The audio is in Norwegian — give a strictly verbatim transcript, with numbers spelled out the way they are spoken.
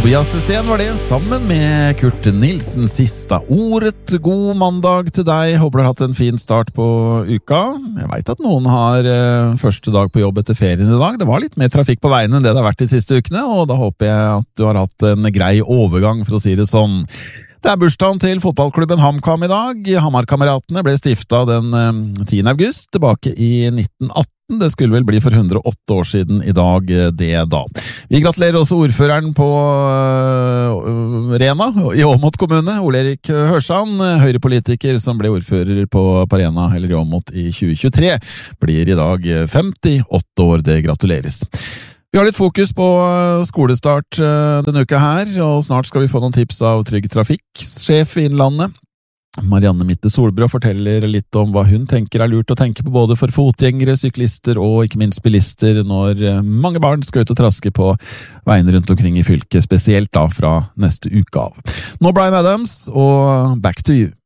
Tobias Sten var det, sammen med Kurt Nilsen. Sista ordet. God mandag til deg. Håper du har hatt en fin start på uka. Jeg vet at noen har eh, første dag på jobb etter ferien i dag. Det var litt mer trafikk på veien enn det det har vært de siste ukene, og da håper jeg at du har hatt en grei overgang, for å si det sånn. Det er bursdagen til fotballklubben HamKam i dag. Hamar-kameratene ble stiftet den eh, tiende august, tilbake i nitten atten. Det skulle vel bli for hundre og åtte år siden i dag, det da. Vi gratulerer også ordføreren på uh, Rena, i Åmot kommune, Ole Erik Hørsan, høyrepolitiker som ble ordfører på, på Rena, eller i Åmot i tjue tjuetre, blir i dag femtiåtte år. Det gratuleres. Vi har litt fokus på skolestart denne uka her, og snart skal vi få noen tips av Trygg Trafikk, sjef i Innlandet. Marianne Mitte Solbrå forteller litt om hva hun tenker er lurt å tenke på både for fotgjengere, syklister og ikke minst bilister når mange barn skal ut og traske på veiene rundt omkring i fylket, spesielt da fra neste uke av. Nå Bryan Adams og Back to You.